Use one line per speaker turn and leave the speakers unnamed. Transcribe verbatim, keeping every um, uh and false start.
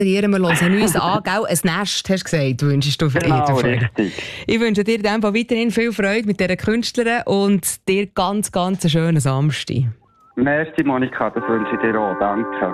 Wir hören uns an, gell? Ein Nest, hast du gesagt, wünschst du für
Genau,
dich dafür.
richtig.
Ich wünsche dir in dem Fall weiterhin viel Freude mit dieser Künstlerin und dir ganz, ganz einen schönen Samstag.
Merci, Monika, das wünsche ich dir auch. Danke.